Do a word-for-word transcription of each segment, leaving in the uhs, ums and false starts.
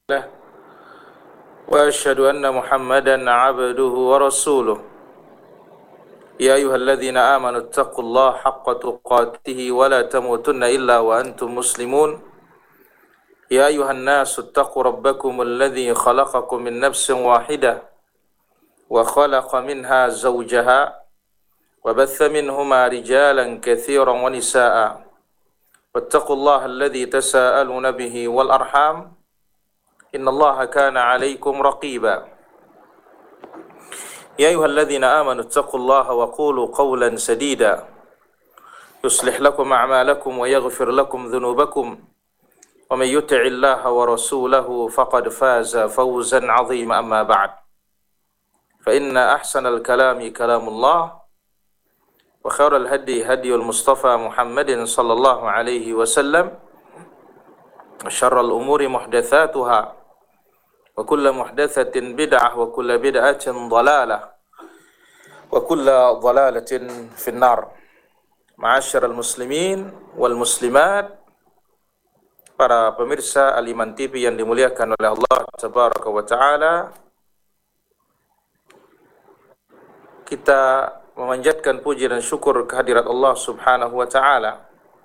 له وأشهد أن محمدا عبده ورسوله يا أيها الذين آمنوا اتقوا الله حق تقاته ولا تموتن إلا وأنتم مسلمون يا أيها الناس اتقوا ربكم الذي خلقكم من نفس واحدة وخلق منها زوجها وبث منهما رجالا كثيرا ونساء واتقوا الله الذي تساءلون به والأرحام إن الله كان عليكم رقيبا يا أيها الذين آمنوا اتقوا الله وقولوا قولا سديدا يصلح لكم أعمالكم ويغفر لكم ذنوبكم ومن يطع الله ورسوله فقد فاز فوزا عظيما أما بعد فإن أحسن الكلام كلام الله وخير الهدي هدي المصطفى محمد صلى الله عليه وسلم وشر الأمور محدثاتها وكل محدثة بدعة وكل بدعة ضلالة وكل ضلالة في النار. Ma'asyiral muslimin wal muslimat, para pemirsa Al-Iman T V yang dimuliakan oleh Allah Tabaraka wa Ta'ala, kita memanjatkan puji dan syukur kehadirat Allah Subhanahu wa Ta'ala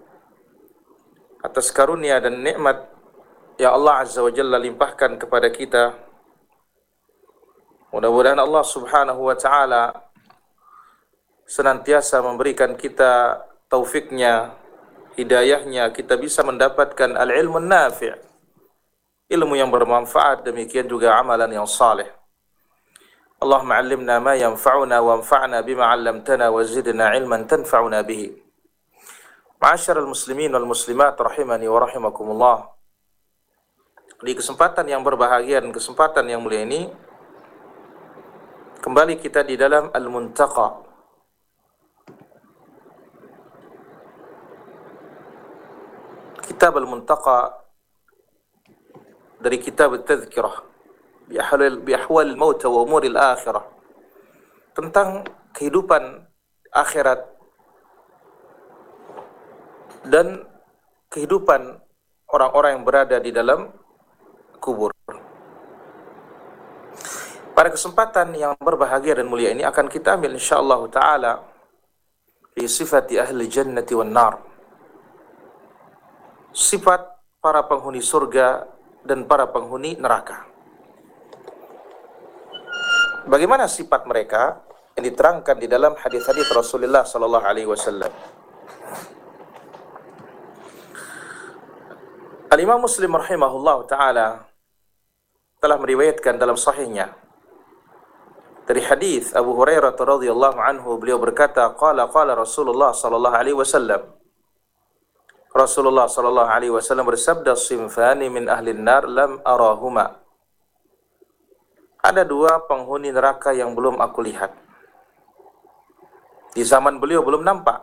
atas karunia dan nikmat yang Allah Azza wa Jalla limpahkan kepada kita. Mudah-mudahan Allah Subhanahu wa Ta'ala senantiasa memberikan kita taufiknya, hidayahnya, kita bisa mendapatkan al-ilmu nafi', ilmu yang bermanfaat, demikian juga amalan yang saleh. Allahumma 'allimna ma yanfa'una wanfa'na bima 'allamtana wa zidna 'ilman tanfa'una bihi. Ma'asyiral muslimin wal muslimat rahimani wa rahimakumullah. Di kesempatan yang berbahagia dan kesempatan yang mulia ini, kembali kita di dalam Al-Muntaqa, kitab Al-Muntaqa dari kitab At-Tadhkirah bi ahwal al-maut wa umur al-akhirah, tentang kehidupan akhirat dan kehidupan orang-orang yang berada di dalam kubur. Pada kesempatan yang berbahagia dan mulia ini akan kita ambil insyaallah taala fi sifati ahli jannati wan nar, sifat para penghuni surga dan para penghuni neraka. Bagaimana sifat mereka yang diterangkan di dalam hadis-hadis Rasulullah sallallahu alaihi wasallam. Al-Imam Muslim rahimahullah ta'ala telah meriwayatkan dalam sahihnya dari hadis Abu Hurairah radhiyallahu anhu, beliau berkata, qala qala Rasulullah sallallahu alaihi wasallam, Rasulullah sallallahu alaihi wasallam bersabda, sinfani min ahli nar lam arahuma, ada dua penghuni neraka yang belum aku lihat. Di zaman beliau belum nampak.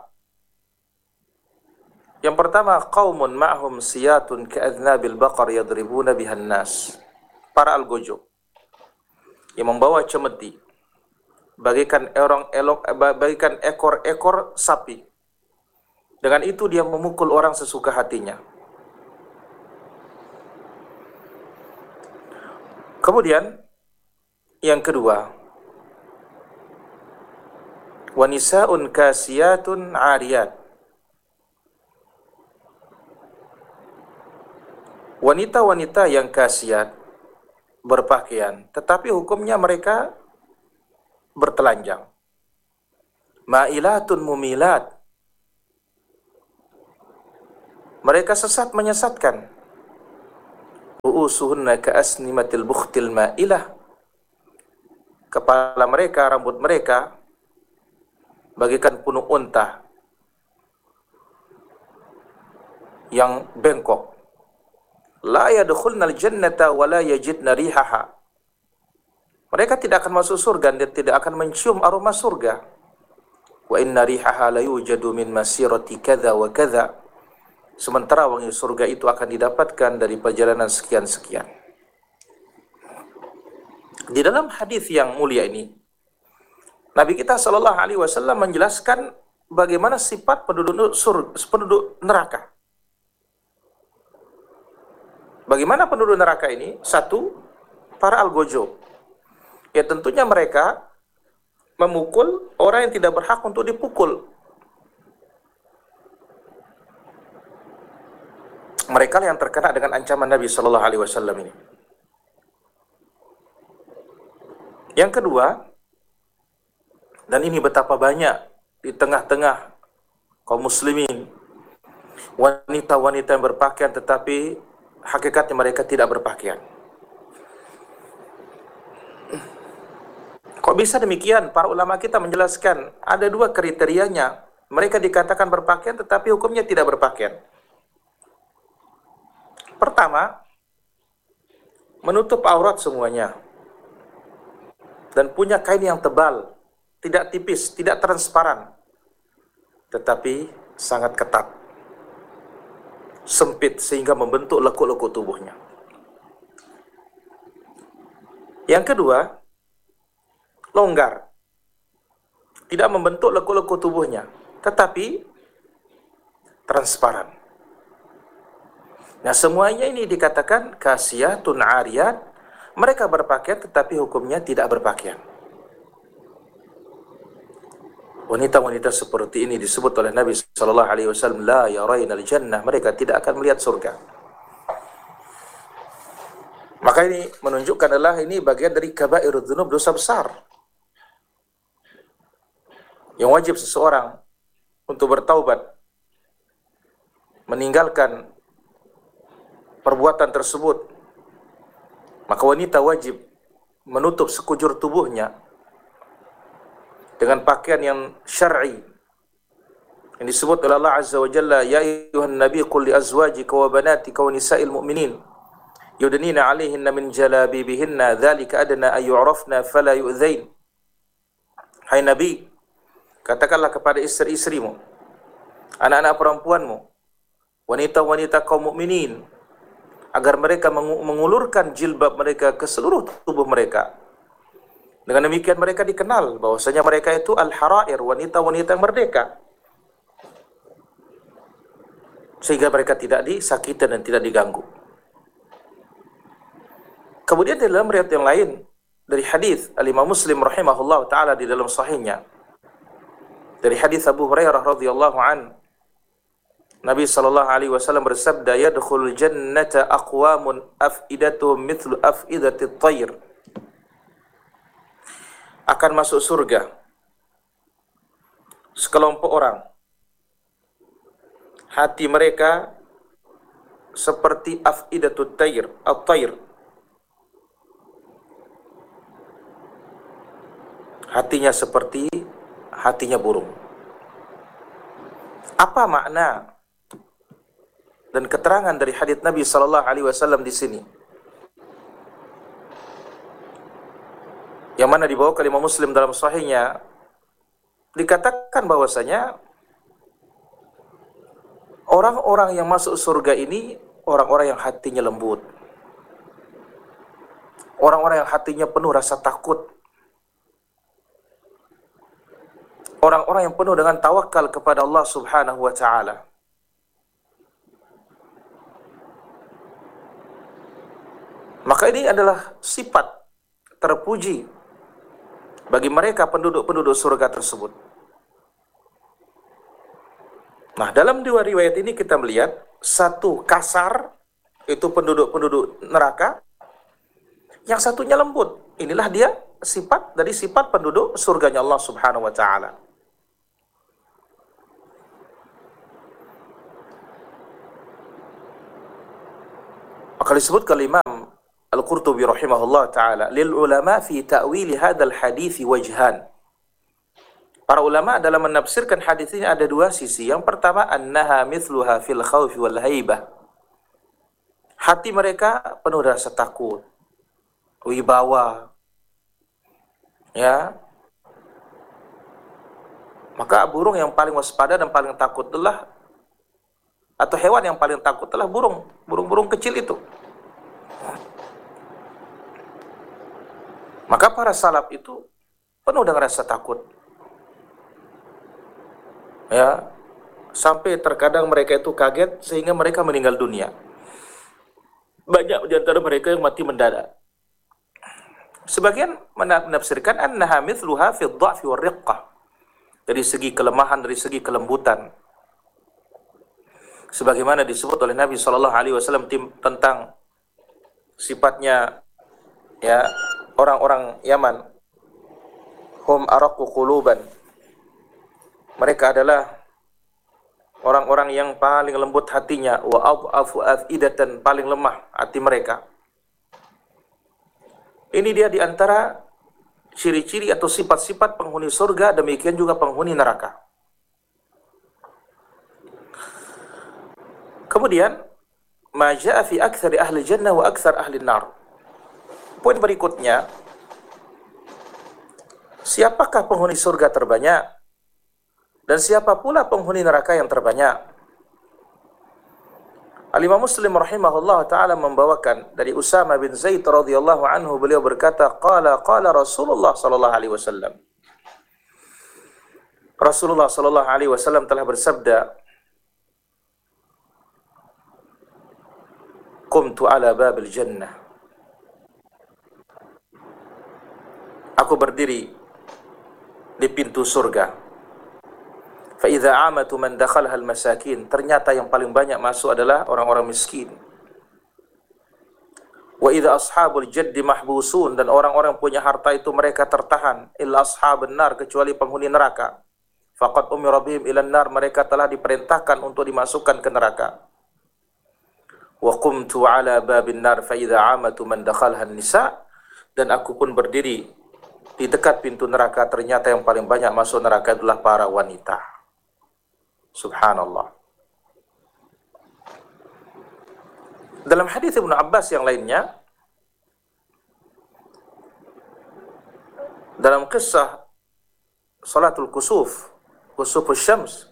Yang pertama, qaumun ma'hum siyatun ka'adnabil baqar yadribuna bihan nas, para algojo yang membawa cemeti bagaikan orang elok bagaikan ekor-ekor sapi. Dengan itu dia memukul orang sesuka hatinya. Kemudian yang kedua, wa nisaun kasiyatun 'ariyat, wanita-wanita yang kasiat, berpakaian, tetapi hukumnya mereka bertelanjang. Ma'ilatun mumilat, mereka sesat menyesatkan. Ru'usuhunna ka'asnimatil bukhtil ma'ilah, kepala mereka, rambut mereka bagaikan punuk unta yang bengkok. La yadkhulnal jannata wa la yajidna rihaha, mereka tidak akan masuk surga dan tidak akan mencium aroma surga. Wa inna rihaha la yujadu min masirati kadza wa kadza, sementara wangi surga itu akan didapatkan dari perjalanan sekian-sekian. Di dalam hadis yang mulia ini, Nabi kita sallallahu alaihi wasallam menjelaskan bagaimana sifat penduduk surga, penduduk neraka. Bagaimana penduduk neraka ini? Satu, para algojo. Ya tentunya mereka memukul orang yang tidak berhak untuk dipukul. Mereka yang terkena dengan ancaman Nabi Shallallahu Alaihi Wasallam ini. Yang kedua, dan ini betapa banyak di tengah-tengah kaum muslimin, wanita-wanita yang berpakaian tetapi hakikatnya mereka tidak berpakaian. Kok bisa demikian? Para ulama kita menjelaskan ada dua kriterianya. Mereka dikatakan berpakaian tetapi hukumnya tidak berpakaian. Pertama, menutup aurat semuanya dan punya kain yang tebal, tidak tipis, tidak transparan, tetapi sangat ketat, sempit sehingga membentuk lekuk-lekuk tubuhnya. Yang kedua, longgar, tidak membentuk lekuk-lekuk tubuhnya, tetapi transparan. Nah, semuanya ini dikatakan kasiyatun ariyat, mereka berpakaian tetapi hukumnya tidak berpakaian. Wanita-wanita seperti ini disebut oleh Nabi sallallahu alaihi wasallam la yarainal jannah, mereka tidak akan melihat surga. Maka ini menunjukkan adalah ini bagian dari kabairudz dzunub, dosa besar yang wajib seseorang untuk bertaubat, meninggalkan perbuatan tersebut. Maka wanita wajib menutup sekujur tubuhnya dengan pakaian yang syar'i yang disebut oleh Allah Azza wa Jalla, ya ayyuhan nabi qul li azwajika wa banatika wa nisa'il mu'minin yudnina 'alaihinna min jalabibihinna dzalika adna ay yu'rafna fala yu'dzain. Hai Nabi, katakanlah kepada istri-istrimu, anak-anak perempuanmu, wanita-wanita kaum mukminin, agar mereka mengulurkan jilbab mereka ke seluruh tubuh mereka. Dengan demikian mereka dikenal bahwasanya mereka itu al-harair, wanita-wanita yang merdeka, sehingga mereka tidak disakiti dan tidak diganggu. Kemudian dalam riwayat yang lain dari hadis Al-Imam Muslim rahimahullah taala di dalam sahihnya, dari hadis Abu Hurairah radhiyallahu an, Nabi sallallahu alaihi wasallam bersabda, yadkhulul jannata aqwamun afidatuhum mithlu afidatit tayr. Akan masuk surga sekelompok orang, hati mereka seperti afidatut tayr, at-tayr. Hatinya seperti hatinya burung. Apa makna dan keterangan dari hadits Nabi sallallahu alaihi wasallam di sini, yang mana dibawa oleh Imam Muslim dalam sahihnya? Dikatakan bahwasanya orang-orang yang masuk surga ini orang-orang yang hatinya lembut, orang-orang yang hatinya penuh rasa takut, orang-orang yang penuh dengan tawakal kepada Allah Subhanahu wa taala. Maka ini adalah sifat terpuji bagi mereka penduduk-penduduk surga tersebut. Nah, dalam dua riwayat ini kita melihat satu kasar, itu penduduk-penduduk neraka, yang satunya lembut. Inilah dia sifat dari sifat penduduk surganya Allah Subhanahu wa taala. Maka disebutkan Imam Al-Qurtubi rahimahullah ta'ala, lil ulama fi ta'wili hadzal hadits wajhan. Para ulama dalam menafsirkan hadis ini ada dua sisi. Yang pertama, annaha mithluha fil khawfi wal haibah. Hati mereka penuh rasa takut, wibawa. Ya. Maka burung yang paling waspada dan paling takut adalah, atau hewan yang paling takut adalah burung, burung-burung kecil itu. Maka para salaf itu penuh dengan rasa takut. Ya, sampai terkadang mereka itu kaget sehingga mereka meninggal dunia. Bagi di antara mereka yang mati mendadak. Sebagian menafsirkan annaha mithluha fi dha'fi war riqqah. Dari segi kelemahan, dari segi kelembutan. Sebagaimana disebut oleh Nabi sallallahu alaihi wasallam tentang sifatnya ya orang-orang Yaman, hum araqu quluban. Mereka adalah orang-orang yang paling lembut hatinya, wa adhafu afidatan, paling lemah hati mereka. Ini dia di antara ciri-ciri atau sifat-sifat penghuni surga, demikian juga penghuni neraka. Kemudian, ma jaa fi aktsari ahli jannah wa aktsar ahli nar. Poin berikutnya, siapakah penghuni surga terbanyak dan siapa pula penghuni neraka yang terbanyak? Al-Imam Muslim rahimahullah ta'ala membawakan dari Usama bin Zaid radhiyallahu anhu, beliau berkata, qala qala Rasulullah sallallahu alaihi wasallam. Rasulullah sallallahu alaihi wasallam telah bersabda, qumtu ala babil jannah. Aku berdiri di pintu surga. Fa idza amatu man dakhalha al-masakin, ternyata yang paling banyak masuk adalah orang-orang miskin. Wa idza ashabul jaddi mahbusun, dan orang-orang punya harta itu mereka tertahan. Illa ashabun nar, kecuali penghuni neraka. Faqad umira bihim ila nar, mereka telah diperintahkan untuk dimasukkan ke neraka. Wa qumtu ala babin nar fa idza amatu man dakhalha an-nisa, dan aku pun berdiri di dekat pintu neraka, ternyata yang paling banyak masuk neraka adalah para wanita. Subhanallah. Dalam hadis Ibnu Abbas yang lainnya, dalam kisah salatul kusuf, kusufus syams,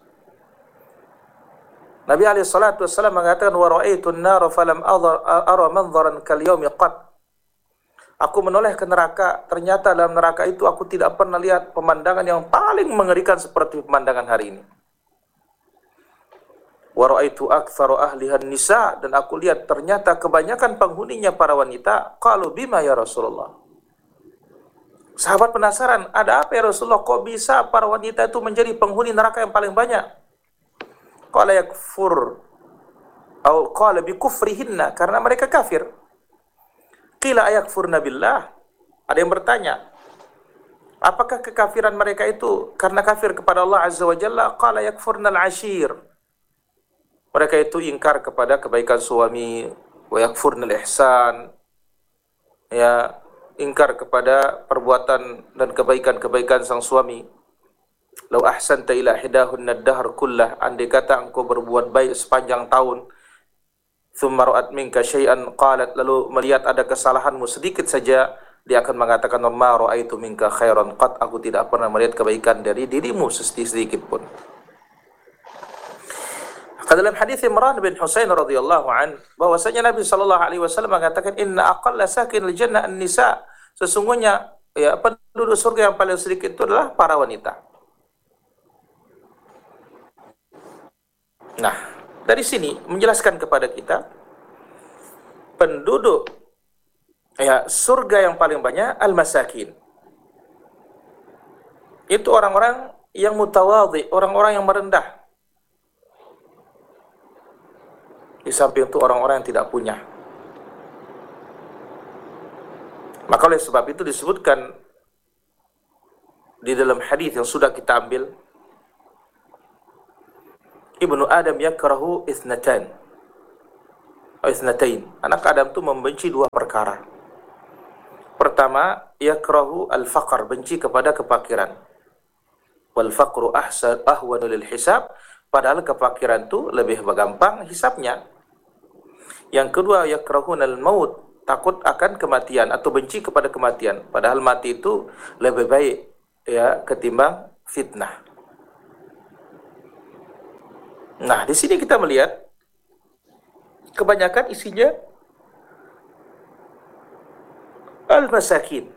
Nabi alaihi salatu wassalam mengatakan, wa ra'aitu an-nar falam ara manzaran kal yaumi qat. Aku menoleh ke neraka, ternyata dalam neraka itu aku tidak pernah lihat pemandangan yang paling mengerikan seperti pemandangan hari ini. Wa ra'aitu aktsaru ahliha nisa, dan aku lihat ternyata kebanyakan penghuninya para wanita. Qalu bima ya Rasulullah. Sahabat penasaran, ada apa ya Rasulullah, kok bisa para wanita itu menjadi penghuni neraka yang paling banyak? Qala yakfur atau qala bi kufrihinna, karena mereka kafir. Qila ayakfurna billah. Ada yang bertanya, apakah kekafiran mereka itu karena kafir kepada Allah Azza wa Jalla? Qala yakfurna al-ashir. Mereka itu ingkar kepada kebaikan suami, wa yakfurnal ihsan, ya, ingkar kepada perbuatan dan kebaikan-kebaikan sang suami. Lau ahsanta ila hidahunna ad-dahr kullah, andai kata engkau berbuat baik sepanjang tahun, thumma ra'at minka syai'an qalat, lalu melihat ada kesalahanmu sedikit saja, dia akan mengatakan, ma ra'aitu minka khairan qat, aku tidak pernah melihat kebaikan dari dirimu sedikit pun. Dalam hadis Imran bin Husain radhiyallahu an, bahwasanya Nabi sallallahu alaihi wasallam mengatakan, inna aqalla sakinil jannah an-nisa, sesungguhnya ya penduduk surga yang paling sedikit itu adalah para wanita. Nah, dari sini menjelaskan kepada kita penduduk ya surga yang paling banyak al-masakin. Itu orang-orang yang mutawadhi, orang-orang yang merendah. Di samping itu orang-orang yang tidak punya. Maka oleh sebab itu disebutkan di dalam hadis yang sudah kita ambil, Ibnu Adam yakrahu ithnatan atau ithnatain. Anak Adam itu membenci dua perkara. Pertama, yakrahu al-faqr, benci kepada kefakiran. Wal faqru ahsan ahwanu lil hisab, padahal kefakiran itu lebih gampang hisabnya. Yang kedua, yakrahunal maut, takut akan kematian atau benci kepada kematian, padahal mati itu lebih baik ya ketimbang fitnah. Nah, di sini kita melihat kebanyakan isinya al-masakin.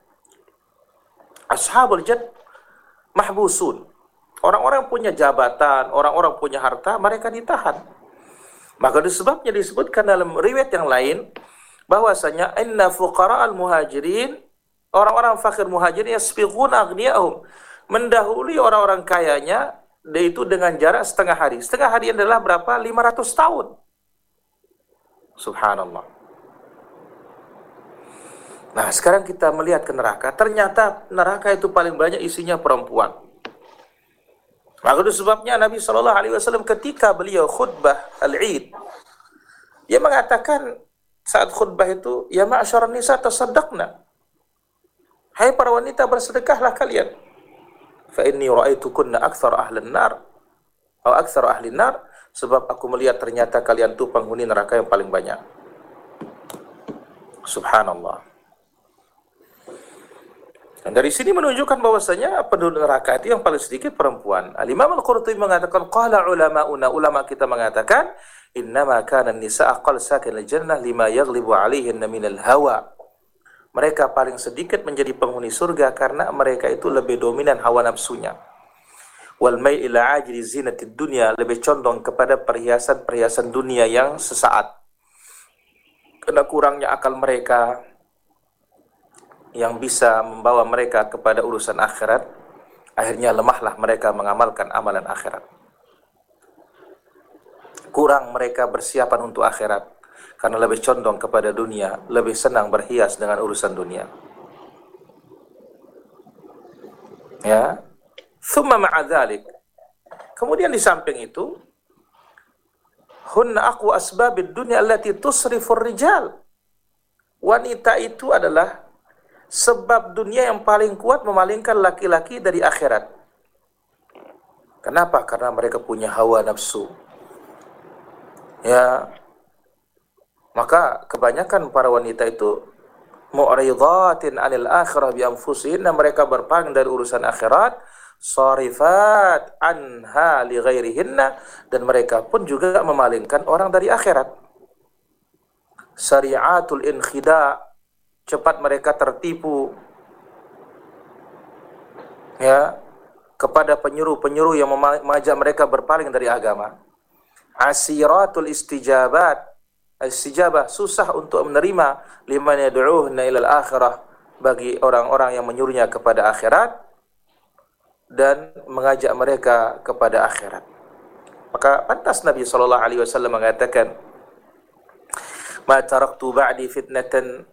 Ashabul jad mahbusun. Orang-orang punya jabatan, orang-orang punya harta, mereka ditahan. Maka disebabnya disebutkan dalam riwayat yang lain, bahwasanya inna fuqara'al muhajirin, orang-orang fakir muhajirin yasbiquna aghniyahum, mendahului orang-orang kayanya, yaitu dengan jarak setengah hari. Setengah hari adalah berapa? lima ratus tahun. Subhanallah. Nah, sekarang kita melihat ke neraka. Ternyata neraka itu paling banyak isinya perempuan. Maka itu sebabnya Nabi shallallahu alaihi wasallam ketika beliau khutbah al-Id, dia mengatakan saat khutbah itu, ya ma'asyaran nisa tasaddaqna. Hai para wanita, bersedekahlah kalian. Fa inni ra'aitukunna aktsara ahlan nar atau aktsara ahli nar, sebab aku melihat ternyata kalian tuh penghuni neraka yang paling banyak. Subhanallah. Dan dari sini menunjukkan bahwasanya penduduk neraka itu yang paling sedikit perempuan. Al-Imam Al-Qurtubi mengatakan, qala ulama'una, ulama kita mengatakan, innama kana an-nisa aqall sakin al-jannah lima yaghlibu 'alaihinna min al-hawa. Mereka paling sedikit menjadi penghuni surga karena mereka itu lebih dominan hawa nafsunya. Wal may ila ajli zinatid dunya, lebih condong kepada perhiasan-perhiasan dunia yang sesaat. Karena kurangnya akal mereka yang bisa membawa mereka kepada urusan akhirat, akhirnya lemahlah mereka mengamalkan amalan akhirat. Kurang mereka bersiapan untuk akhirat karena lebih condong kepada dunia, lebih senang berhias dengan urusan dunia. Ya. Thumma ma'a dzalik. Kemudian di samping itu, hunna aqwa asbabid dunya allati tusrifur rijal. Wanita itu adalah sebab dunia yang paling kuat memalingkan laki-laki dari akhirat. Kenapa? Karena mereka punya hawa nafsu. Ya, maka kebanyakan para wanita itu mu'ridhatin 'anil akhirah bi anfusihinna, mereka berpaling dari urusan akhirat, sarifat anha li ghairihinna, dan mereka pun juga memalingkan orang dari akhirat. Sari'atul inkhida, cepat mereka tertipu ya kepada penyuruh-penyuruh yang mengajak mereka berpaling dari agama. Asiratul istijabat, istijabah, susah untuk menerima liman yad'uhna ilal akhirah, bagi orang-orang yang menyuruhnya kepada akhirat dan mengajak mereka kepada akhirat. Maka pantas Nabi sallallahu alaihi wasallam mengatakan, ma taraktu ba'di fitnatan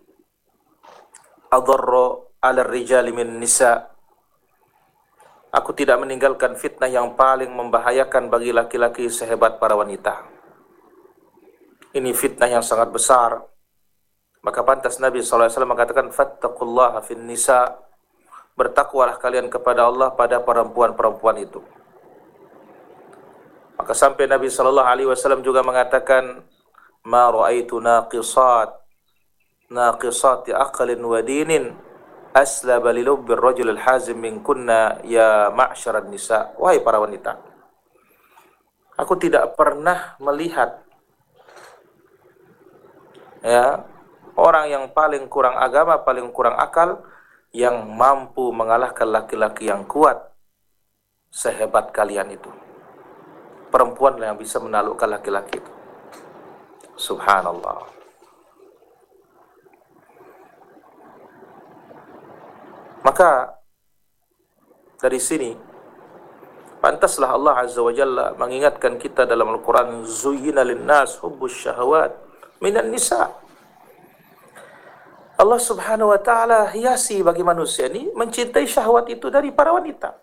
adarra 'ala ar-rijali min nisa. Aku tidak meninggalkan fitnah yang paling membahayakan bagi laki-laki sehebat para wanita. Ini fitnah yang sangat besar. Maka pantas Nabi sallallahu alaihi wasallam mengatakan, fattaqullaha fin nisa, bertakwalah kalian kepada Allah pada perempuan-perempuan itu. Maka sampai Nabi sallallahu alaihi wasallam juga mengatakan, ma ra'aitu naqisat naqisati aqlin wa dinin aslaba li lubbir rajul al-hazim min kunna ya ma'syaran nisa. Wahai para wanita, aku tidak pernah melihat ya orang yang paling kurang agama, paling kurang akal, yang mampu mengalahkan laki-laki yang kuat sehebat kalian itu. Perempuan yang bisa menaklukkan laki-laki itu. Subhanallah. Maka dari sini pantaslah Allah Azza wa Jalla mengingatkan kita dalam Al-Quran, zuyyina linnas hubbus syahawat minan nisa. Allah Subhanahu wa ta'ala hiasi bagi manusia ini mencintai syahwat itu dari para wanita.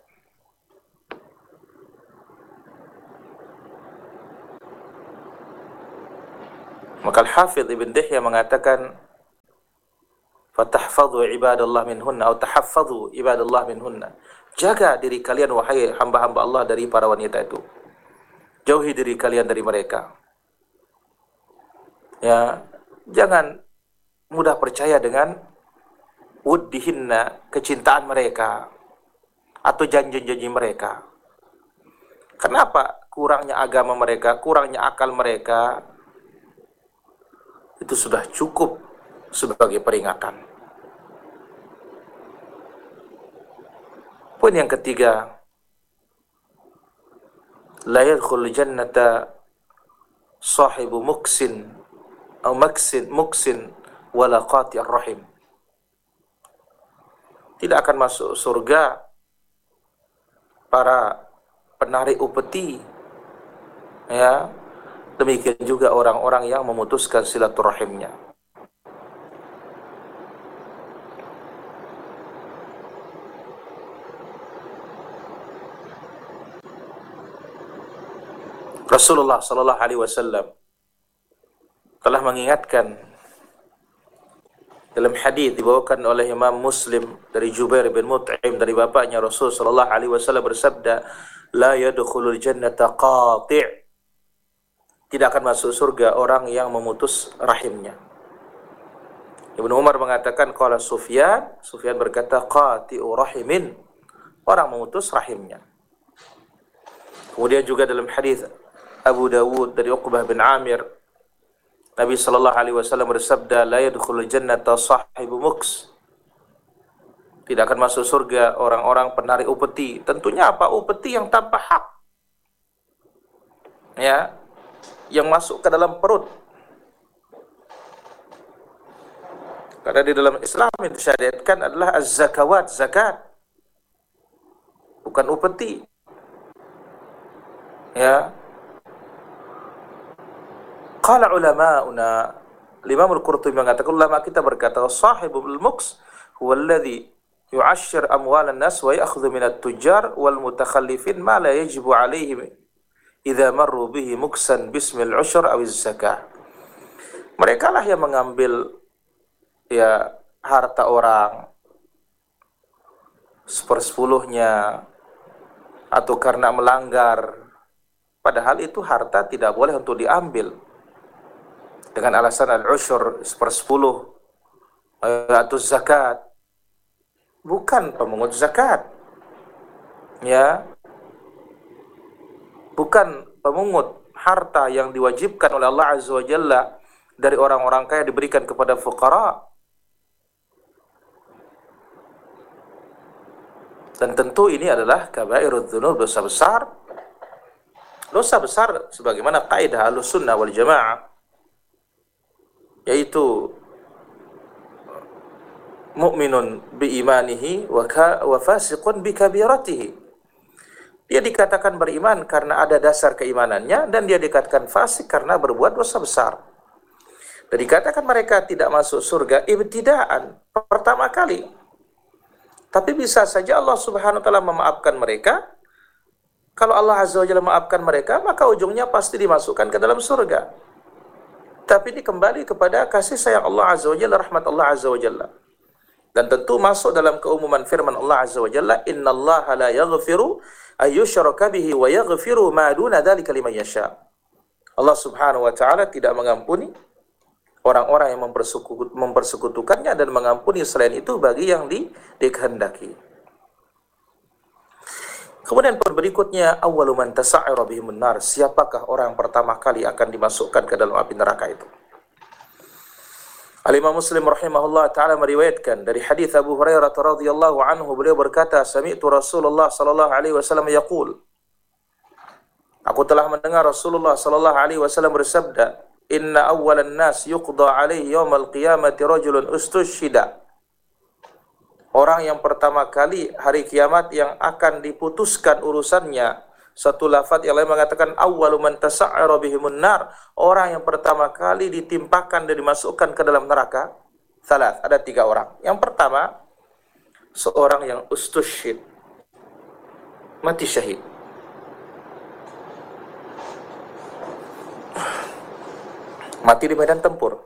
Maka Al-Hafidh Ibn Dihya mengatakan, fatahfadhu ibadallah minhunna atau tahaffadhu ibadallah minhunna. Jaga diri kalian wahai hamba-hamba Allah dari para wanita itu. Jauhi diri kalian dari mereka. Ya, jangan mudah percaya dengan wuddihinna, kecintaan mereka atau janji-janji mereka. Kenapa? Kurangnya agama mereka, kurangnya akal mereka, itu sudah cukup sebagai peringatan. Poin yang ketiga, la yadkhul jannata sahibu muksin atau maksin muksin wala qati'ir rahim. Tidak akan masuk surga para penarik upeti, ya. Demikian juga orang-orang yang memutuskan silaturahimnya. Rasulullah sallallahu alaihi wasallam telah mengingatkan dalam hadis dibawakan oleh Imam Muslim dari Jubair bin Mut'im dari bapaknya, Rasul sallallahu alaihi wasallam bersabda, la yadkhulul jannata qati', tidak akan masuk surga orang yang memutus rahimnya. Ibnu Umar mengatakan qala Sufyan, Sufyan berkata qati'u rahimin, orang memutus rahimnya. Kemudian juga dalam hadis Abu Dawud dari Uqbah bin Amir, Nabi sallallahu alaihi wasallam bersabda, la yadkhulul jannata sahibu muks, tidak akan masuk surga orang-orang penarik upeti. Tentunya apa? Upeti yang tanpa hak, ya, yang masuk ke dalam perut. Karena di dalam Islam yang disyariatkan adalah az-zakawat, zakat, bukan upeti, ya. Qala ulama'una, Imam Al-Qurtubi mengatakan, ulama kita berkata, sahibul muks huwa alladhi yu'ashshir amwalan nas wa ya'khudhu minat tujjar wal mutakhallifin ma la yajibu alaihim idza marru bihi muksan bismil usyr aw zakah. Mereka lah yang mengambil, ya, harta orang sepersepuluhnya atau karena melanggar, padahal itu harta tidak boleh untuk diambil dengan alasan al-usyur, sepersepuluh, atau zakat. Bukan pemungut zakat, ya, bukan pemungut harta yang diwajibkan oleh Allah Azza wa Jalla dari orang-orang kaya diberikan kepada fuqara. Dan tentu ini adalah kabairudz dzunub, dosa besar. Dosa besar sebagaimana kaidah Ahlussunnah wal Jamaah, yaitu mu'minun bi imanihi wa wa fasiqun bi kabiratihi. Dia dikatakan beriman karena ada dasar keimanannya, dan dia dikatakan fasik karena berbuat dosa besar. Dan dikatakan mereka tidak masuk surga ibtidaan, pertama kali. Tapi bisa saja Allah Subhanahu wa taala memaafkan mereka. Kalau Allah Azza wa Jalla memaafkan mereka, maka ujungnya pasti dimasukkan ke dalam surga. Tapi ini kembali kepada kasih sayang Allah Azza wa Jalla, rahmat Allah Azza wa Jalla. Dan tentu masuk dalam keumuman firman Allah Azza wa Jalla, innallaha la yaghfiru ayyushraka bihi wa yaghfiru ma duna dzalika liman yasha. Allah Subhanahu wa taala tidak mengampuni orang-orang yang mempersekutu, mempersekutukannya, dan mengampuni selain itu bagi yang di, dikehendaki. Kemudian poin berikutnya, awwalu man tasa'ira bihimun nar, siapakah orang pertama kali akan dimasukkan ke dalam api neraka itu? Al-Imam Muslim rahimahullah taala meriwayatkan dari hadis Abu Hurairah radhiyallahu anhu, beliau berkata, sami'tu Rasulullah sallallahu alaihi wasallam yaqul, aku telah mendengar Rasulullah sallallahu alaihi wasallam bersabda, inna awwalan nas yuqda alaihi yaumal qiyamati rajulun ustushhida, orang yang pertama kali hari kiamat yang akan diputuskan urusannya. Satu lafaz yang lain mengatakan awwalu man tasa'ara bihimun nar, orang yang pertama kali ditimpakan dan dimasukkan ke dalam neraka. Salat, ada tiga orang. Yang pertama, seorang yang ustushhid, mati syahid. Mati di medan tempur.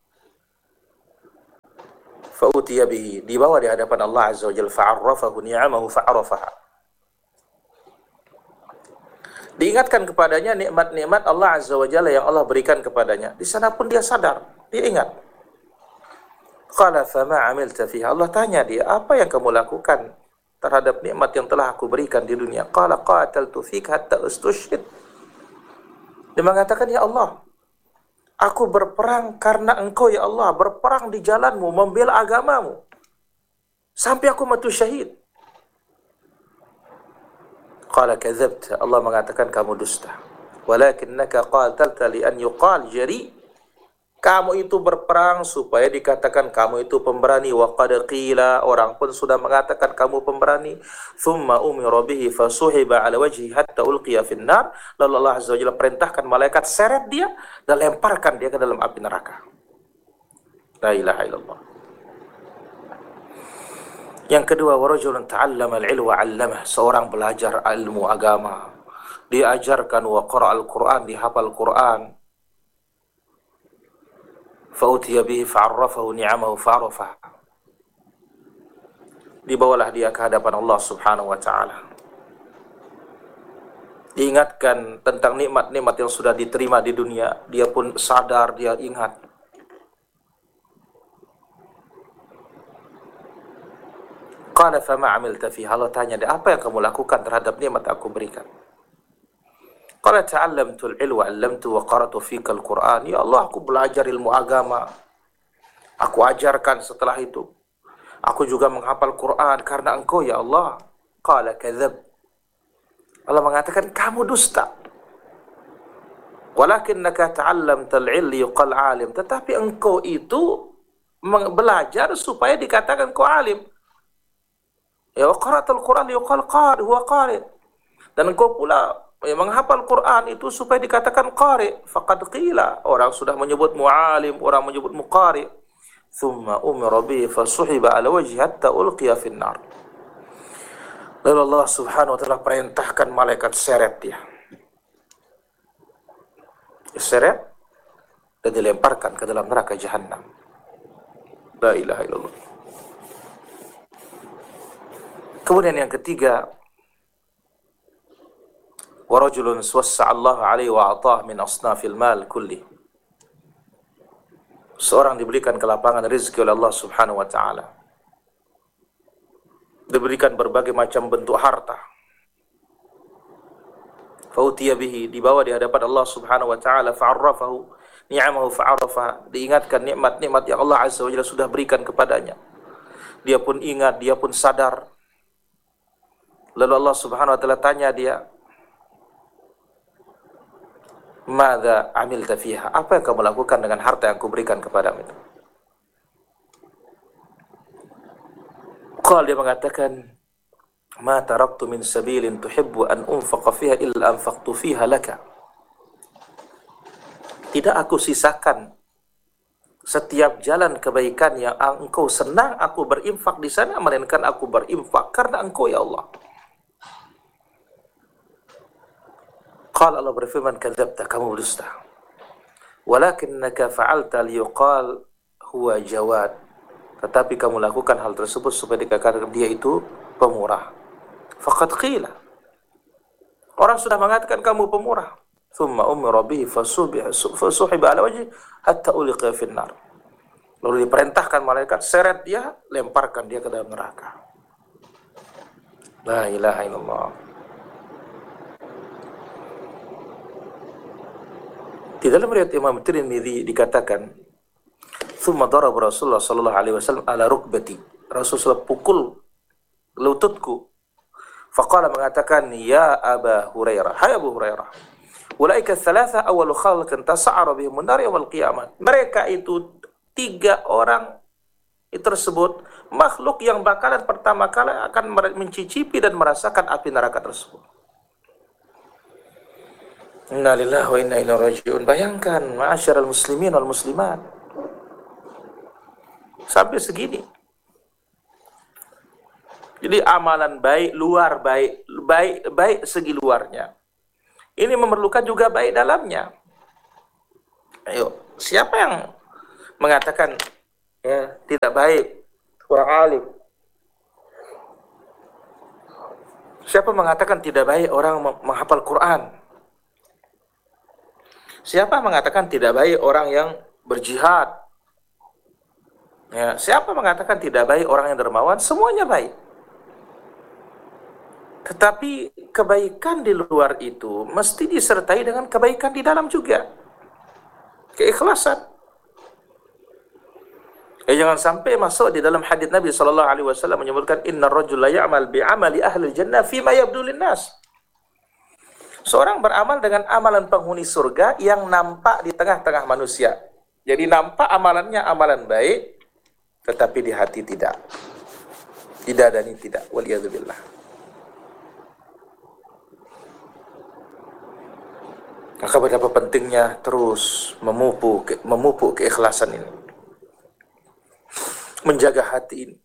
Fa'utiya bihi, dibawa di hadapan Allah Azza wa Jalla, fa'arrafahu ni'amahu fa'arafaha. Diingatkan kepadanya nikmat-nikmat Allah Azza wa Jalla yang Allah berikan kepadanya. Di sana pun dia sadar, dia ingat. Qala fama 'amilta fiha, Allah tanya dia, apa yang kamu lakukan terhadap nikmat yang telah aku berikan di dunia? Qala qataltu fika hatta ustushhid. Dia mengatakan, ya Allah, aku berperang karena engkau ya Allah, berperang di jalanmu, membela agamamu, sampai aku mati syahid. Qala kadzabta, Allah mengatakan kamu dusta. Walakinnaka qatalta li an yuqal jari, kamu itu berperang supaya dikatakan kamu itu pemberani. Wa qad qila, orang pun sudah mengatakan kamu pemberani. Thumma umira bihi fasuhiba ala wajhi hatta ulqiya finnar. Lalu Allah Azza wa Jalla perintahkan malaikat seret dia dan lemparkan dia ke dalam api neraka. La ilaha illallah. Yang kedua, wa rajulun ta'allama al-ilma 'allamah, seorang belajar ilmu agama, diajarkan, wa qara'a al-Qur'an, dihafal Quran. Fa'utiya bihi fa'arrafahu ni'amahu fa'arafaha. Dibawalah dia ke hadapan Allah Subhanahu wa ta'ala. Diingatkan tentang nikmat-nikmat yang sudah diterima di dunia, dia pun sadar, dia ingat. Qala fama 'amilta fiha, Allah tanya dia, apa yang kamu lakukan terhadap nikmat aku berikan? Qala ta'allamtu al-ilma 'allamtu wa qara'tu fika al-Qur'an. Ya Allah, aku belajar ilmu agama, aku ajarkan setelah itu. Aku juga menghafal Quran karena engkau ya Allah. Qala kadzab. Allah mengatakan kamu dusta. Walakinnaka ta'allamta al-'ilma yuqal 'alim. Tetapi engkau itu belajar supaya dikatakan engkau alim. Ya, wa qara'tul Qur'an yuqal qari, huwa qari. Dan engkau pula ya, menghafal Quran itu supaya dikatakan qari. Faqad qila, orang sudah menyebut mu'alim, orang menyebut muqari. Thumma umira bihi fasuhiba ala wajhi hatta ulqiya finnar. Lalu Allah Subhanahu wa ta'ala perintahkan malaikat seret dia. Seret dan dilemparkan ke dalam neraka Jahannam. La ilaha illallah. Kemudian yang ketiga, wa rajulun swassa Allah alaihi wa atah min asnafil mal kulli. Seorang diberikan kelapangan rezeki oleh Allah Subhanahu wa ta'ala. Diberikan berbagai macam bentuk harta. Fautiya bihi, dibawa di hadapan Allah Subhanahu wa ta'ala, fa'arrafahu ni'amahu fa'arrafaha, diingatkan nikmat-nikmat yang Allah Azza wa Jalla sudah berikan kepadanya. Dia pun ingat, dia pun sadar. Lalu Allah Subhanahu wa ta'ala tanya dia, Mada amilta fiha, apa yang kamu lakukan dengan harta yang kuberikan kepadamu itu? Qala, dia mengatakan, ma taraktu min sabilin tuhibbu an unfaqa fiha illa anfaqtu fiha laka. Tidak aku sisakan setiap jalan kebaikan yang engkau senang aku berinfak di sana, melainkan aku berinfak karena engkau ya Allah. Qala, Allah berfirman, kadzabta, kamu berdusta. Walakinnaka fa'alta liyuqal huwa jawad. Tetapi kamu lakukan hal tersebut supaya dikatakan dia itu pemurah. Faqad qila. Orang sudah mengatakan kamu pemurah. Thumma umira bihi fasuhiba ala wajhi hatta ulqiya finnar. Lalu diperintahkan malaikat seret dia, lemparkan dia ke dalam neraka. La ilaha illallah. Di dalam riwayat Imam Tirmidzi dikatakan, "Tsumma daraba Rasulullah sallallahu alaihi wasallam ala rukbati." Rasulullah pukul lututku. Faqala, mengatakan, "Ya Aba Hurairah, hai Abu Hurairah, ulaika tsalatsa awwalu khalqin tas'ara bihim an-nar yaumil qiyamah." Mereka itu tiga orang itu tersebut makhluk yang bakalan pertama kali akan mencicipi dan merasakan api neraka tersebut. Inna lillahi wa inna ilaihi raji'un. Bayangkan, ma'asyiral muslimin wal muslimat, sampai segini. Jadi amalan baik luar baik, baik baik segi luarnya. Ini memerlukan juga baik dalamnya. Ayo, siapa yang mengatakan ya tidak baik orang alim? Siapa mengatakan tidak baik orang menghafal Quran? Siapa mengatakan tidak baik orang yang berjihad? Ya, siapa mengatakan tidak baik orang yang dermawan? Semuanya baik. Tetapi kebaikan di luar itu mesti disertai dengan kebaikan di dalam juga. Keikhlasan. Ya, jangan sampai masuk di dalam hadis Nabi sallallahu alaihi wasallam menyebutkan innar rajula ya'mal bi'amali ahli jannah fima yabdu linnas. Seorang beramal dengan amalan penghuni surga yang nampak di tengah-tengah manusia. Jadi nampak amalannya amalan baik, tetapi di hati tidak. Didadani tidak. Waliyadzubillah. Maka betapa pentingnya terus memupuk, memupuk keikhlasan ini. Menjaga hati ini.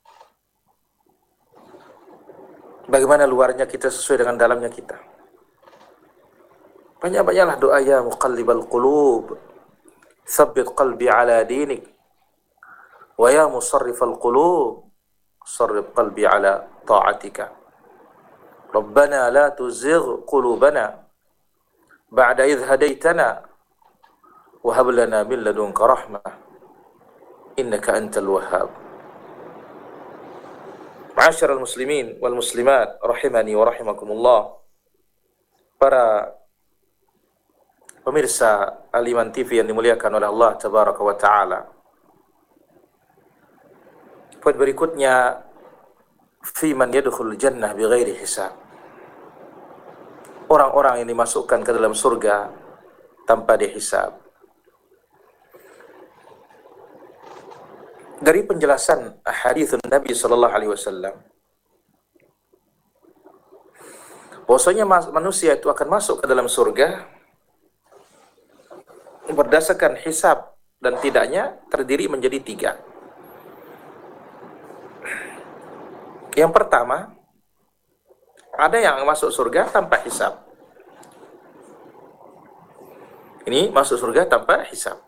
Bagaimana luarnya kita sesuai dengan dalamnya kita. Banyak-banyaklah doa ya muqallibal qulub, tsabbit qalbi ala dinik. Wa ya musarrifal qulub, sarrif qalbi ala ta'atika. Rabbana la tuzigh qulubana ba'da idh hadaitana wa hab lana min ladunka rahmah innaka antal wahhab. Ma'asyiral muslimin wal muslimat rahimani wa rahimakumullah. Para pemirsa Al-Iman T V yang dimuliakan oleh Allah tabaraka wa taala. Poin berikutnya, fi man yadkhulul jannah bighairi hisab. Orang-orang yang dimasukkan ke dalam surga tanpa dihisab. Dari penjelasan hadis Nabi sallallahu alaihi wasallam, bahwasanya manusia itu akan masuk ke dalam surga berdasarkan hisab dan tidaknya terdiri menjadi tiga. Yang pertama, ada yang masuk surga tanpa hisab. Ini masuk surga tanpa hisab.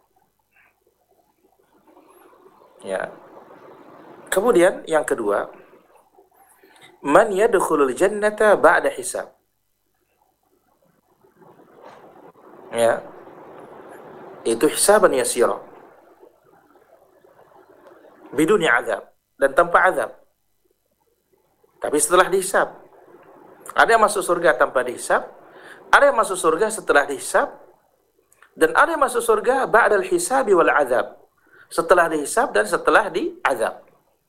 Ya. Kemudian yang kedua, man yadkhulul jannata ba'da hisab. Ya. Itu hisaban yasira. Biduni azab, dan tanpa azab. Tapi setelah dihisab. Ada yang masuk surga tanpa dihisab, ada yang masuk surga setelah dihisab, dan ada yang masuk surga ba'dal hisabi wal azab. Setelah dihisab dan setelah diazab.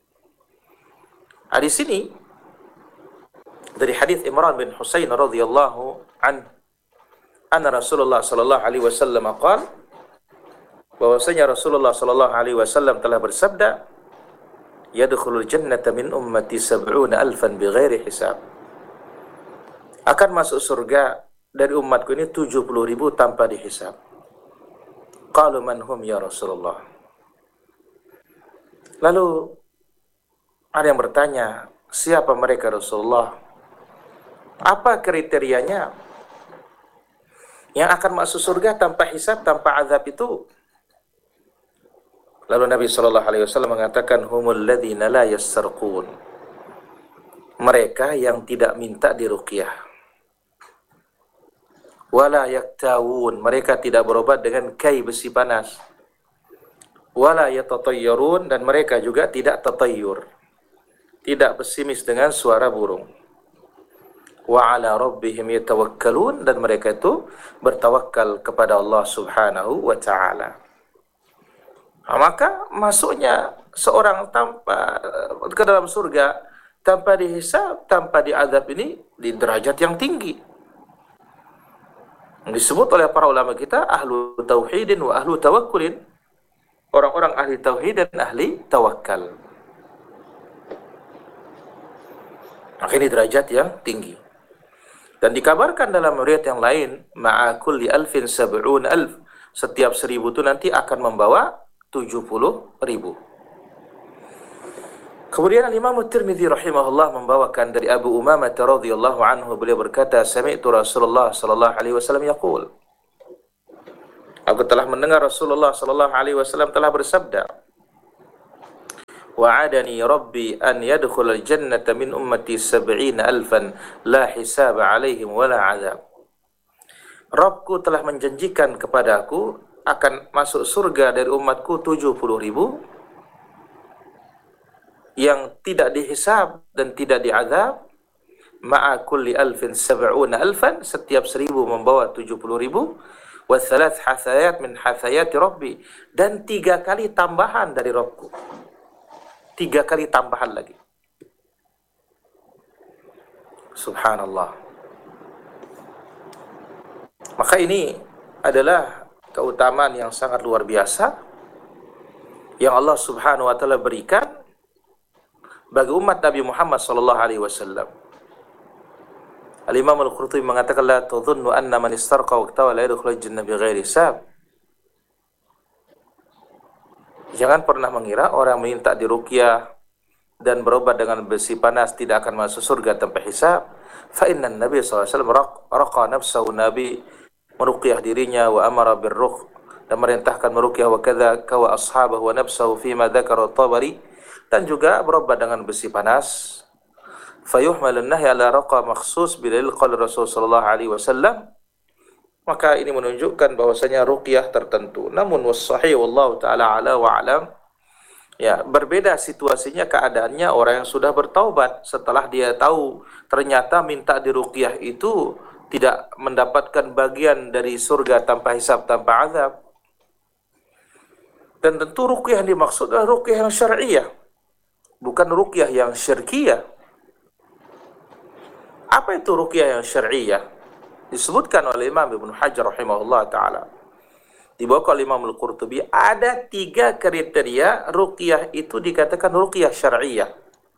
Di sini dari hadis Imran bin Husain radhiyallahu an anna Rasulullah sallallahu alaihi wasallam qala, bahwasanya Rasulullah sallallahu alaihi wasallam telah bersabda, yadkhulul jannata min ummati sab'una alfan bighairi hisab. Akan masuk surga dari umatku ini tujuh puluh ribu tanpa dihisab. Qalu man hum ya Rasulullah. Lalu ada yang bertanya, siapa mereka Rasulullah? Apa kriterianya yang akan masuk surga tanpa hisab, tanpa azab itu? Lalu Nabi sallallahu alaihi wasallam mengatakan, humul ladzina la yassarqun. Mereka yang tidak minta diruqyah. Wala yaktawun. Mereka tidak berobat dengan kai besi panas. Wala yatatayyarun. Dan mereka juga tidak tatayyur. Tidak pesimis dengan suara burung. Wa ala rabbihim yatawakkalun. Dan mereka itu bertawakal kepada Allah subhanahu wa ta'ala. Nah, maka masuknya seorang tanpa ke dalam surga tanpa dihisab, tanpa diazab ini di derajat yang tinggi. Disebut oleh para ulama kita ahlu tauhidin wa ahlu tawakkulin. Orang-orang ahli tauhid dan ahli tawakal. Maka ini derajat yang tinggi. Dan dikabarkan dalam riwayat yang lain, ma'a kulli alfin sab'un alf. Setiap seribu itu nanti akan membawa tujuh puluh ribu. Kemudian Imam Tirmidzi rahimahullah membawakan dari Abu Umamah radhiyallahu anhu, beliau berkata, sami'tu Rasulullah sallallahu alaihi wasallam yaqul. Aku telah mendengar Rasulullah sallallahu alaihi wasallam telah bersabda, wa'adani rabbi an yadkhulal jannata min ummati sab'ina alfan la hisaba alaihim wala azab. Rabbku telah menjanjikan kepadaku akan masuk surga dari umatku tujuh puluh ribu yang tidak dihisab dan tidak diazab. Ma'a kulli alfin sab'una alfan, setiap seribu membawa tujuh puluh ribu. Wa thalath hathayat min hathayati rabbi, dan tiga kali tambahan dari Rabbku. Tiga kali tambahan lagi. Subhanallah. Maka ini adalah keutamaan yang sangat luar biasa yang Allah Subhanahu wa taala berikan bagi umat Nabi Muhammad sallallahu alaihi wasallam. Al-Imam Al-Qurtubi mengatakan la tadhunnu anna man istarqa waqtawa la yadkhulul jannah bighairi hisab. Jangan pernah mengira orang minta diruqyah dan berobat dengan besi panas tidak akan masuk surga tanpa hisab. Fa inna Nabi sallallahu alaihi wasallam raqa nafsahu, Nabi meruqyah dirinya, wa amara birruq, dan merintahkan meruqyah, wa kadza kawa ashabahu wa nafsahu fima dzakara Tabari, dan juga berobat dengan besi panas. Fayuhmalun nahy ala raqa makhsus bidalil qaul Rasul sallallahu alaihi wasallam. Maka ini menunjukkan bahwasanya ruqyah tertentu. Namun was-sahih wallahu taala ala wa alam, ya, berbeda situasinya, keadaannya orang yang sudah bertaubat setelah dia tahu ternyata minta diruqyah itu tidak mendapatkan bagian dari surga tanpa hisab, tanpa azab. Dan tentu ruqyah yang dimaksud adalah ruqyah yang syar'iyah, bukan ruqyah yang syirkiyah. Apa itu ruqyah yang syar'iyah? Disebutkan oleh Imam Ibnu Hajar rahimahullah ta'ala, dibawa oleh Imam Al-Qurtubi, ada tiga kriteria ruqyah itu dikatakan ruqyah syar'iyah.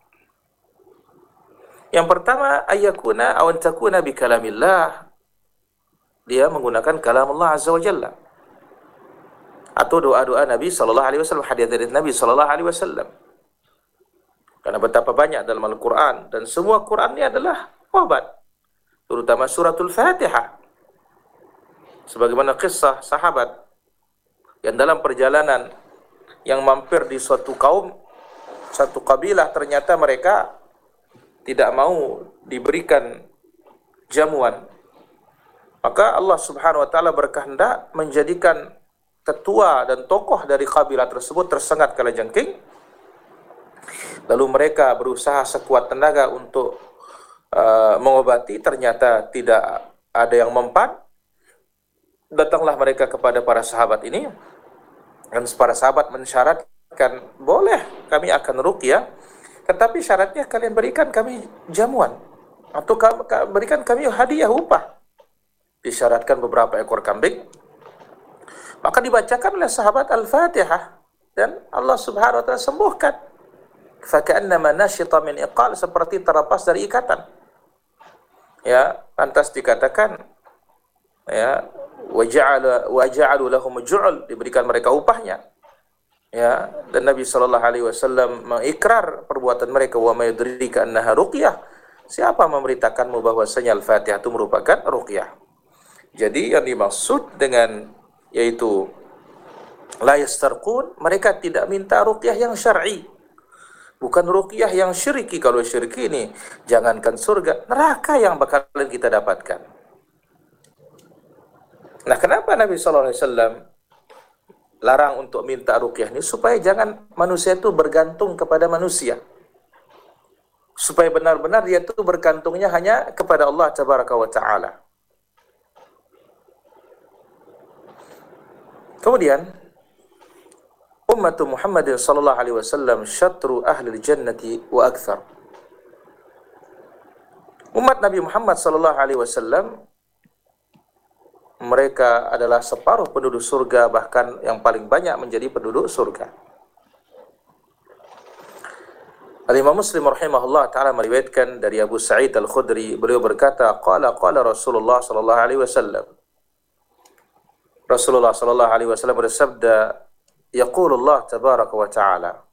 Yang pertama, ayyakuna aw takuna bi kalamillah, dia menggunakan kalam Allah azza wa jalla, atau doa-doa Nabi sallallahu alaihi wasallam, hadis dari Nabi sallallahu alaihi wasallam. Karena betapa banyak dalam Al-Qur'an, dan semua Qur'an ini adalah obat, terutama suratul Fatihah. Sebagaimana kisah sahabat yang dalam perjalanan yang mampir di suatu kaum, satu kabilah, ternyata mereka tidak mau diberikan jamuan. Maka Allah Subhanahu wa taala berkehendak menjadikan ketua dan tokoh dari kabilah tersebut tersengat kalajengking. Lalu mereka berusaha sekuat tenaga untuk uh, mengobati, ternyata tidak ada yang mempan. Datanglah mereka kepada para sahabat ini, dan para sahabat mensyaratkan, boleh kami akan ruqyah, tetapi syaratnya kalian berikan kami jamuan, atau berikan kami hadiah upah. Disyaratkan beberapa ekor kambing. Maka dibacakan oleh sahabat Al-Fatihah, dan Allah Subhanahu wa taala sembuhkan. Faka'annama nasyita min iqal, seperti terlepas dari ikatan. Ya, lantas dikatakan, ya, wa ja'ala wa ja'alu lahum ju'ul, diberikan mereka upahnya. Ya, dan Nabi sallallahu alaihi wasallam mengikrar perbuatan mereka, wa may yudrika annaha ruqyah, siapa memberitakanmu bahwasanya Al-Fatihah itu merupakan ruqyah. Jadi yang dimaksud dengan yaitu la yastarqun, mereka tidak minta ruqyah yang syar'i, bukan ruqyah yang syirki. Kalau syirki ini, jangankan surga, neraka yang bakalan kita dapatkan. Nah, kenapa Nabi sallallahu alaihi wasallam larang untuk minta ruqyah ini? Supaya jangan manusia itu bergantung kepada manusia, supaya benar-benar dia itu bergantungnya hanya kepada Allah tabaraka wa ta'ala. Kemudian umat Muhammad sallallahu alaihi wasallam syatru ahli jannati wa akthar. Umat Nabi Muhammad sallallahu alaihi wasallam, mereka adalah separuh penduduk surga, bahkan yang paling banyak menjadi penduduk surga. Al-Imam Muslim rahimahullah ta'ala meriwayatkan dari Abu Sa'id Al-Khudri, beliau berkata, qala qala Rasulullah sallallahu alaihi wasallam, Rasulullah sallallahu alaihi wasallam bersabda, yaqulullah tabaraka wa ta'ala,